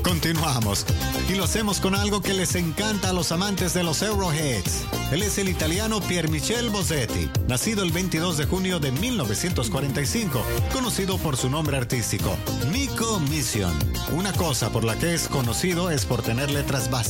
Continuamos. Y lo hacemos con algo que les encanta a los amantes de los Euroheads. Él es el italiano Piermichel Bosetti, nacido el 22 de junio de 1945, conocido por su nombre artístico, Nico Mission. Una cosa por la que es conocido es por tener letras